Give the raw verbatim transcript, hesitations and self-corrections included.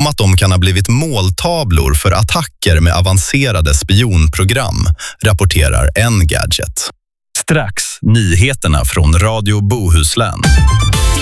att de kan ha blivit måltavlor för attacker med avancerade spionprogram, rapporterar Engadget. Strax nyheterna från Radio Bohuslän.